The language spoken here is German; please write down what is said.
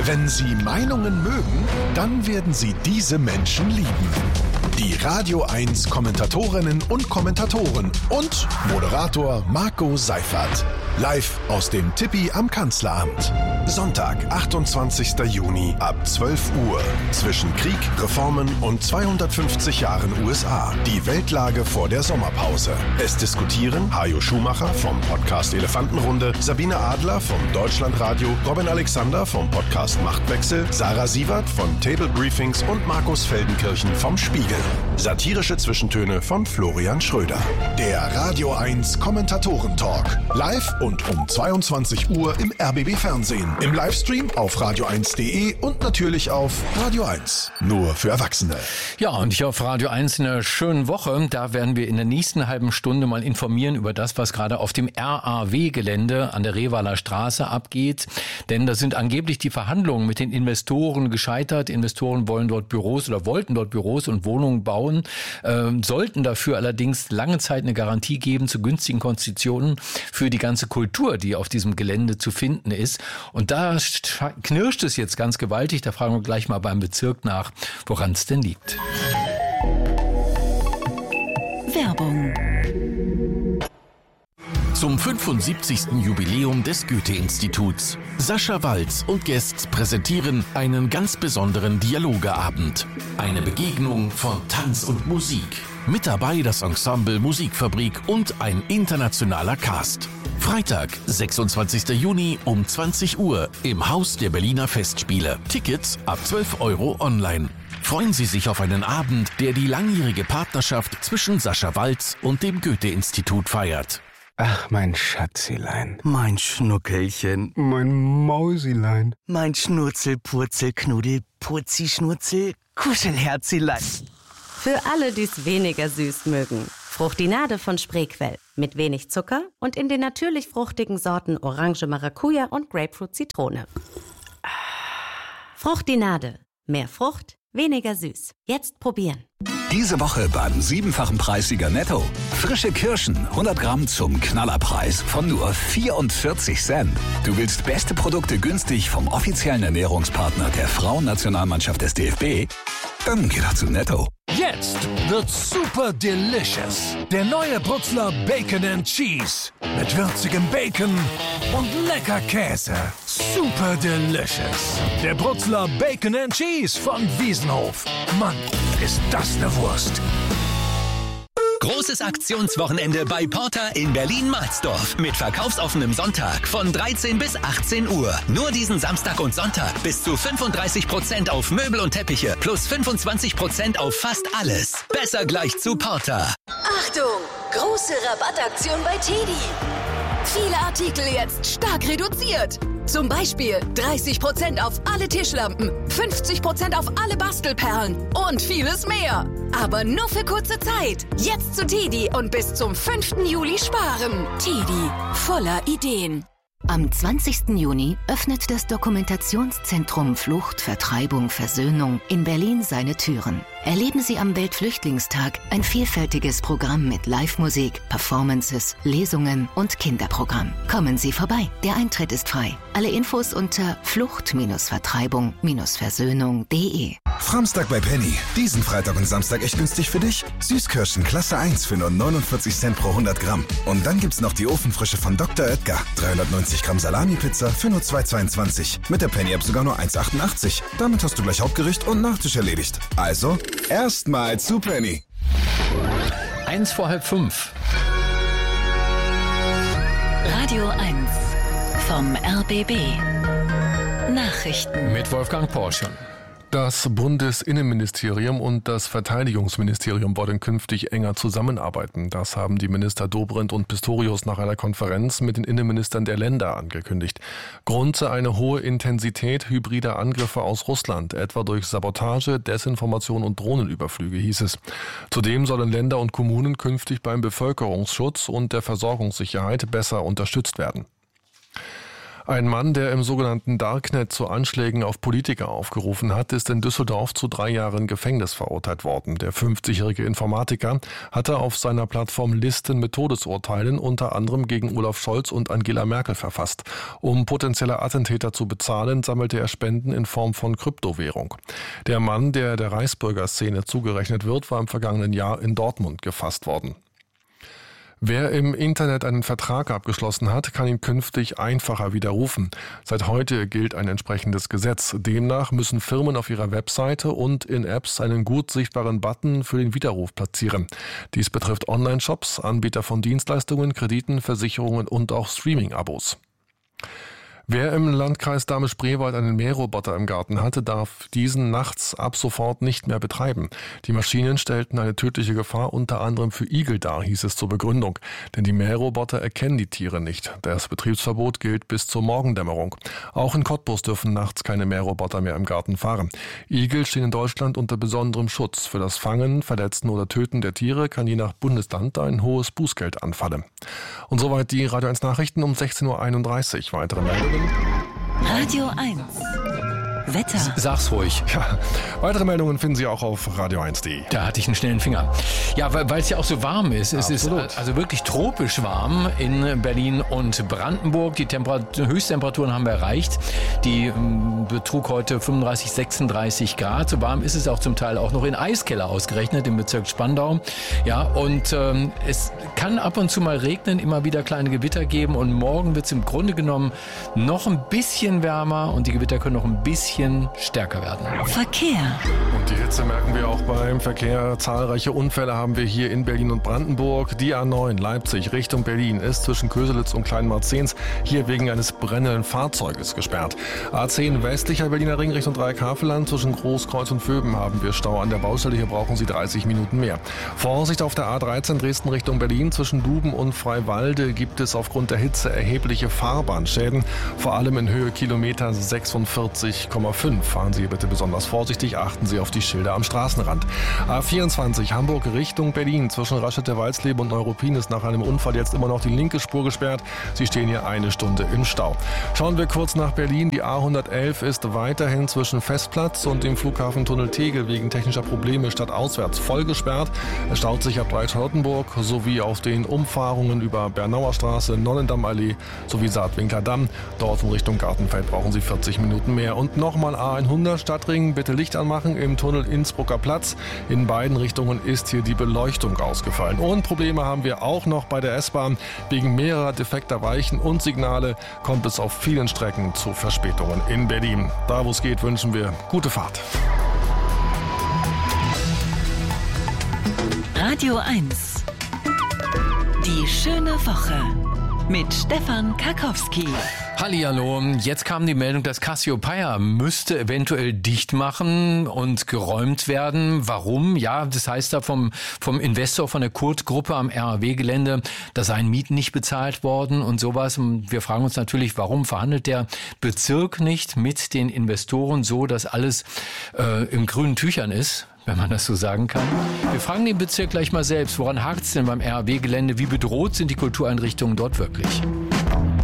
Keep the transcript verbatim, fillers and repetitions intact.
Wenn Sie Meinungen mögen, dann werden Sie diese Menschen lieben. Die Radio eins Kommentatorinnen und Kommentatoren und Moderator Marco Seifert. Live aus dem Tippi am Kanzleramt. Sonntag, achtundzwanzigster Juni ab zwölf Uhr. Zwischen Krieg, Reformen und zweihundertfünfzig Jahren U S A. Die Weltlage vor der Sommerpause. Es diskutieren Hajo Schumacher vom Podcast Elefantenrunde, Sabine Adler vom Deutschlandradio, Robin Alexander vom Podcast Machtwechsel, Sarah Sievert von Table Briefings und Markus Feldenkirchen vom Spiegel. Satirische Zwischentöne von Florian Schröder. Der Radio eins Kommentatoren-Talk. Live und um zweiundzwanzig Uhr im R B B Fernsehen. Im Livestream auf radio eins punkt de und natürlich auf Radio eins. Nur für Erwachsene. Ja, und hier auf Radio eins in einer schönen Woche. Da werden wir in der nächsten halben Stunde mal informieren über das, was gerade auf dem R A W-Gelände an der Revaler Straße abgeht. Denn da sind angeblich die Verhandlungen mit den Investoren gescheitert. Investoren wollen dort Büros oder wollten dort Büros und Wohnungen bauen, ähm, sollten dafür allerdings lange Zeit eine Garantie geben zu günstigen Konditionen für die ganze Kultur, die auf diesem Gelände zu finden ist. Und da knirscht es jetzt ganz gewaltig. Da fragen wir gleich mal beim Bezirk nach, woran es denn liegt. Werbung. Zum fünfundsiebzigsten Jubiläum des Goethe-Instituts. Sascha Waltz und Gäste präsentieren einen ganz besonderen Dialogeabend. Eine Begegnung von Tanz und Musik. Mit dabei das Ensemble Musikfabrik und ein internationaler Cast. Freitag, sechsundzwanzigster Juni um zwanzig Uhr im Haus der Berliner Festspiele. Tickets ab zwölf Euro online. Freuen Sie sich auf einen Abend, der die langjährige Partnerschaft zwischen Sascha Waltz und dem Goethe-Institut feiert. Ach, mein Schatzilein. Mein Schnuckelchen. Mein Mausilein. Mein Schnurzel, Purzel, Knuddel, Purzi, Schnurzel, Kuschelherzilein. Für alle, die es weniger süß mögen. Fruchtinade von Spreequell. Mit wenig Zucker und in den natürlich fruchtigen Sorten Orange, Maracuja und Grapefruit, Zitrone. Fruchtinade. Mehr Frucht, weniger süß. Jetzt probieren. Diese Woche beim siebenfachen Preissieger Netto. Frische Kirschen, hundert Gramm zum Knallerpreis von nur vierundvierzig Cent. Du willst beste Produkte günstig vom offiziellen Ernährungspartner der Frauennationalmannschaft des D F B? Dann geh doch zu Netto. Jetzt wird super delicious. Der neue Brutzler Bacon and Cheese. Mit würzigem Bacon und lecker Käse. Super delicious. Der Brutzler Bacon and Cheese von Wiesenhof. Mann, ist das eine Wurst. Großes Aktionswochenende bei Porter in Berlin-Marsdorf mit verkaufsoffenem Sonntag von dreizehn bis achtzehn Uhr. Nur diesen Samstag und Sonntag bis zu fünfunddreißig Prozent auf Möbel und Teppiche plus fünfundzwanzig Prozent auf fast alles. Besser gleich zu Porter. Achtung! Große Rabattaktion bei Tedi. Viele Artikel jetzt stark reduziert. Zum Beispiel dreißig Prozent auf alle Tischlampen, fünfzig Prozent auf alle Bastelperlen und vieles mehr. Aber nur für kurze Zeit. Jetzt zu Tedi und bis zum fünften Juli sparen. Tedi, voller Ideen. Am zwanzigsten Juni öffnet das Dokumentationszentrum Flucht, Vertreibung, Versöhnung in Berlin seine Türen. Erleben Sie am Weltflüchtlingstag ein vielfältiges Programm mit Live-Musik, Performances, Lesungen und Kinderprogramm. Kommen Sie vorbei, der Eintritt ist frei. Alle Infos unter flucht Vertreibung Versöhnung punkt de. Framstag bei Penny. Diesen Freitag und Samstag echt günstig für dich. Süßkirschen Klasse eins für nur neunundvierzig Cent pro hundert Gramm. Und dann gibt's noch die Ofenfrische von Doktor Oetker. dreihundertneunzig Gramm Salami-Pizza für nur zwei Euro zweiundzwanzig. Mit der Penny-App sogar nur eins Euro achtundachtzig. Damit hast du gleich Hauptgericht und Nachtisch erledigt. Also, erstmal zu Penny. Eins vor halb fünf. Radio eins vom R B B. Nachrichten. Mit Wolfgang Porsche. Das Bundesinnenministerium und das Verteidigungsministerium wollen künftig enger zusammenarbeiten. Das haben die Minister Dobrindt und Pistorius nach einer Konferenz mit den Innenministern der Länder angekündigt. Grund sei eine hohe Intensität hybrider Angriffe aus Russland, etwa durch Sabotage, Desinformation und Drohnenüberflüge, hieß es. Zudem sollen Länder und Kommunen künftig beim Bevölkerungsschutz und der Versorgungssicherheit besser unterstützt werden. Ein Mann, der im sogenannten Darknet zu Anschlägen auf Politiker aufgerufen hat, ist in Düsseldorf zu drei Jahren Gefängnis verurteilt worden. Der fünfzigjährige Informatiker hatte auf seiner Plattform Listen mit Todesurteilen unter anderem gegen Olaf Scholz und Angela Merkel verfasst. Um potenzielle Attentäter zu bezahlen, sammelte er Spenden in Form von Kryptowährung. Der Mann, der der Reichsbürgerszene zugerechnet wird, war im vergangenen Jahr in Dortmund gefasst worden. Wer im Internet einen Vertrag abgeschlossen hat, kann ihn künftig einfacher widerrufen. Seit heute gilt ein entsprechendes Gesetz. Demnach müssen Firmen auf ihrer Webseite und in Apps einen gut sichtbaren Button für den Widerruf platzieren. Dies betrifft Online-Shops, Anbieter von Dienstleistungen, Krediten, Versicherungen und auch Streaming-Abos. Wer im Landkreis Dahme-Spreewald einen Mähroboter im Garten hatte, darf diesen nachts ab sofort nicht mehr betreiben. Die Maschinen stellten eine tödliche Gefahr unter anderem für Igel dar, hieß es zur Begründung. Denn die Mähroboter erkennen die Tiere nicht. Das Betriebsverbot gilt bis zur Morgendämmerung. Auch in Cottbus dürfen nachts keine Mähroboter mehr im Garten fahren. Igel stehen in Deutschland unter besonderem Schutz. Für das Fangen, Verletzen oder Töten der Tiere kann je nach Bundesland ein hohes Bußgeld anfallen. Und soweit die Radio eins Nachrichten um sechzehn Uhr einunddreißig. Weitere Meldungen. Radio eins. Wetter. Sag's ruhig. Ja, weitere Meldungen finden Sie auch auf radio eins punkt de. Da hatte ich einen schnellen Finger. Ja, weil es ja auch so warm ist. Es Absolut. ist also wirklich tropisch warm in Berlin und Brandenburg. Die Temperat- Höchsttemperaturen haben wir erreicht. Die ähm, betrug heute fünfunddreißig, sechsunddreißig Grad. So warm ist es auch zum Teil auch noch in Eiskeller ausgerechnet, im Bezirk Spandau. Ja, und ähm, es kann ab und zu mal regnen, immer wieder kleine Gewitter geben. Und morgen wird es im Grunde genommen noch ein bisschen wärmer und die Gewitter können noch ein bisschen stärker werden. Verkehr. Und die Hitze merken wir auch beim Verkehr. Zahlreiche Unfälle haben wir hier in Berlin und Brandenburg. Die A neun Leipzig Richtung Berlin ist zwischen Köselitz und Kleinmarzens hier wegen eines brennenden Fahrzeuges gesperrt. A zehn westlicher Berliner Ring Richtung Dreieckhavelland zwischen Großkreuz und Vöben haben wir Stau an der Baustelle. Hier brauchen Sie dreißig Minuten mehr. Vorsicht auf der A dreizehn Dresden Richtung Berlin zwischen Duben und Freiwalde gibt es aufgrund der Hitze erhebliche Fahrbahnschäden. Vor allem in Höhe Kilometer sechsundvierzig Komma fünf. Fahren Sie bitte besonders vorsichtig, achten Sie auf die Schilder am Straßenrand. A vierundzwanzig Hamburg Richtung Berlin zwischen Raschette-Walsleben und Neuruppin ist nach einem Unfall jetzt immer noch die linke Spur gesperrt. Sie stehen hier eine Stunde im Stau. Schauen wir kurz nach Berlin. Die A hundertelf ist weiterhin zwischen Festplatz und dem Flughafentunnel Tegel wegen technischer Probleme stadtauswärts voll gesperrt. Es staut sich ab Breitschottenburg sowie auf den Umfahrungen über Bernauer Straße, Nonnendammallee sowie Saatwinkler Damm. Dort in Richtung Gartenfeld brauchen Sie vierzig Minuten mehr. Und nochmal A hundert Stadtring, bitte Licht anmachen im Tunnel Innsbrucker Platz. In beiden Richtungen ist hier die Beleuchtung ausgefallen. Und Probleme haben wir auch noch bei der S-Bahn. Wegen mehrerer defekter Weichen und Signale kommt es auf vielen Strecken zu Verspätungen in Berlin. Da wo es geht, wünschen wir gute Fahrt. Radio eins. Die schöne Woche mit Stefan Karkowski. Hallihallo, jetzt kam die Meldung, dass Cassiopeia müsste eventuell dicht machen und geräumt werden. Warum? Ja, das heißt da vom, vom Investor von der Kurt-Gruppe am R A W-Gelände, da seien Mieten nicht bezahlt worden und sowas. Und wir fragen uns natürlich, warum verhandelt der Bezirk nicht mit den Investoren so, dass alles äh, in grünen Tüchern ist, wenn man das so sagen kann. Wir fragen den Bezirk gleich mal selbst, woran hakt es denn beim R A W-Gelände? Wie bedroht sind die Kultureinrichtungen dort wirklich?